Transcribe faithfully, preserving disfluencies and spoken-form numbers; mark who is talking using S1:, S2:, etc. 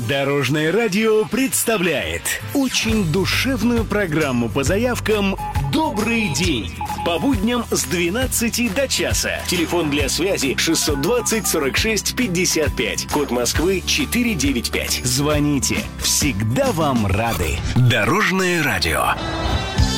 S1: Дорожное радио представляет очень душевную программу по заявкам «Добрый день». По будням с двенадцати до часа. Телефон для связи шестьсот двадцать сорок шесть пятьдесят пять. Код Москвы четыреста девяносто пять. Звоните. Всегда вам рады. Дорожное радио.